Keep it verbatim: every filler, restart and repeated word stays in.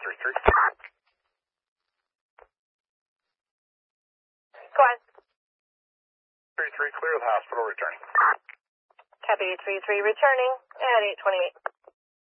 three three. Go on. three three, clear the hospital, returning. Copy three three, returning at eight twenty-eight.